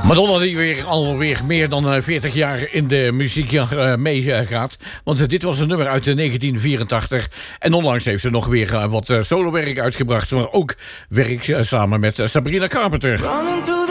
Madonna die weer alweer meer dan 40 jaar in de muziek meegaat. Want dit was een nummer uit 1984. En onlangs heeft ze nog weer wat solowerk uitgebracht. Maar ook werk samen met Sabrina Carpenter.